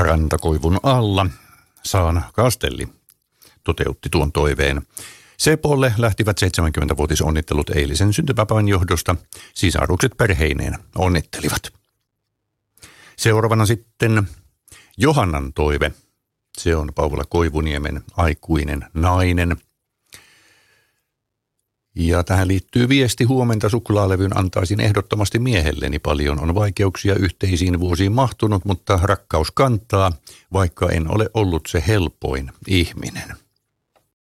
rantakoivun alla. Saan Kastelli toteutti tuon toiveen. Sepolle lähtivät 70-vuotisonnittelut eilisen syntymäpäivän johdosta. Sisarukset perheineen onnittelivat. Seuraavana sitten Johannan toive. Se on Paavola Koivuniemen aikuinen nainen. Ja tähän liittyy viesti: huomenta, suklaalevyn antaisin ehdottomasti miehelleni. Paljon on vaikeuksia yhteisiin vuosiin mahtunut, mutta rakkaus kantaa, vaikka en ole ollut se helpoin ihminen.